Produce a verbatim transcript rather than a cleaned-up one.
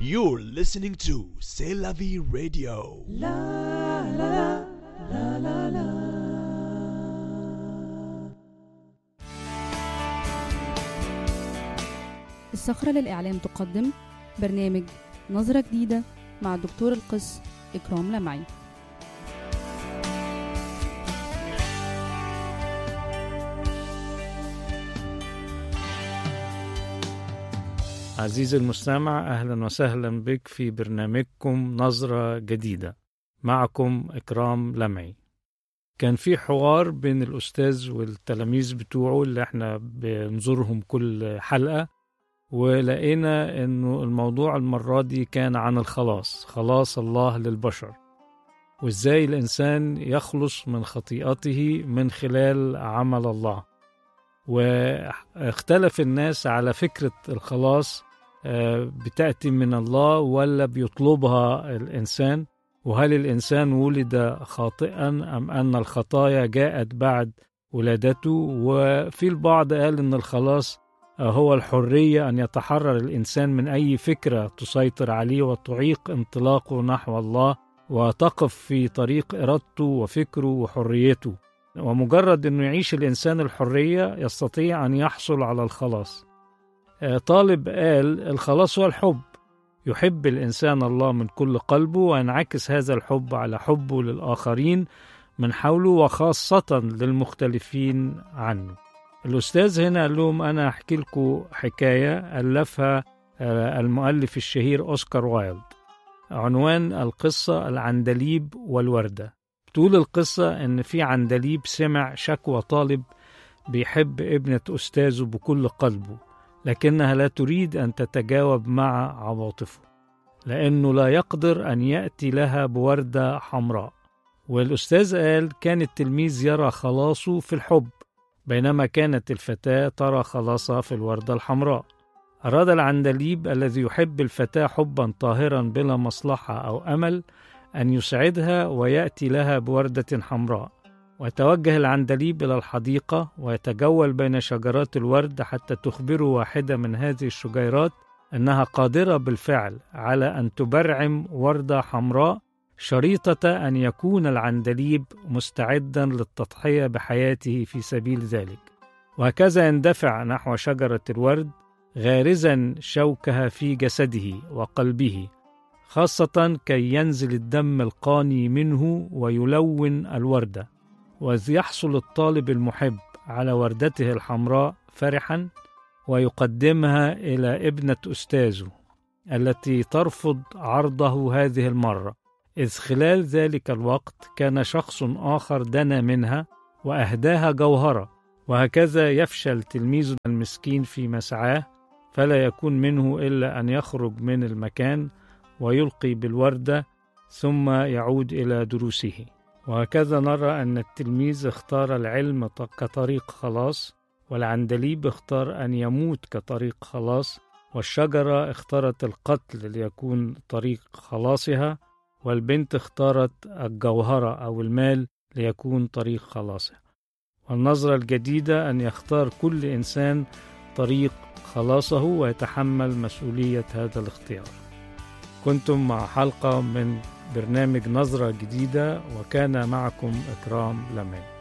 You're listening to C'est la vie radio. La la la la la la. الصخرة للإعلام تقدم برنامج نظرة جديدة مع الدكتور القس إكرام لمعي. عزيزي المستمع، أهلا وسهلا بك في برنامجكم نظرة جديدة. معكم إكرام لمعي. كان في حوار بين الأستاذ والتلاميذ بتوعه اللي احنا بنزورهم كل حلقة، ولقينا انه الموضوع المرة دي كان عن الخلاص، خلاص الله للبشر، وازاي الإنسان يخلص من خطيئته من خلال عمل الله. واختلف الناس على فكرة الخلاص بتأتي من الله ولا بيطلبها الإنسان، وهل الإنسان ولد خاطئا أم أن الخطايا جاءت بعد ولادته. وفي البعض قال أن الخلاص هو الحرية، أن يتحرر الإنسان من أي فكرة تسيطر عليه وتعيق انطلاقه نحو الله وتقف في طريق إرادته وفكره وحريته. ومجرد أنه يعيش الإنسان الحرية يستطيع أن يحصل على الخلاص. طالب قال الخلاص هو الحب، يحب الإنسان الله من كل قلبه وينعكس هذا الحب على حبه للآخرين من حوله وخاصة للمختلفين عنه. الأستاذ هنا قال لهم أنا أحكي لكم حكاية ألفها المؤلف الشهير أوسكار وايلد. عنوان القصة العندليب والوردة. طول القصة إن في عندليب سمع شكوى طالب بيحب ابنة أستاذه بكل قلبه، لكنها لا تريد أن تتجاوب مع عواطفه لأنه لا يقدر أن يأتي لها بوردة حمراء. والأستاذ قال كان التلميذ يرى خلاصه في الحب، بينما كانت الفتاة ترى خلاصها في الوردة الحمراء. أراد العندليب الذي يحب الفتاة حبا طاهرا بلا مصلحة أو أمل أن يسعدها ويأتي لها بوردة حمراء. وتوجه العندليب إلى الحديقة ويتجول بين شجرات الورد حتى تخبره واحدة من هذه الشجيرات أنها قادرة بالفعل على أن تبرعم وردة حمراء، شريطة أن يكون العندليب مستعدا للتضحية بحياته في سبيل ذلك. وهكذا يندفع نحو شجرة الورد غارزا شوكها في جسده وقلبه، خاصة كي ينزل الدم القاني منه ويلون الوردة. وإذ يحصل الطالب المحب على وردته الحمراء فرحا ويقدمها إلى ابنة أستاذه التي ترفض عرضه هذه المرة، إذ خلال ذلك الوقت كان شخص آخر دنا منها وأهداها جوهرة. وهكذا يفشل تلميذ المسكين في مسعاه، فلا يكون منه إلا أن يخرج من المكان ويلقي بالوردة ثم يعود إلى دروسه. وهكذا نرى أن التلميذ اختار العلم كطريق خلاص، والعندليب اختار أن يموت كطريق خلاص، والشجرة اختارت القتل ليكون طريق خلاصها، والبنت اختارت الجوهرة أو المال ليكون طريق خلاصها. والنظرة الجديدة أن يختار كل إنسان طريق خلاصه ويتحمل مسؤولية هذا الاختيار. كنتم مع حلقة من برنامج نظرة جديدة، وكان معكم إكرام لمعي.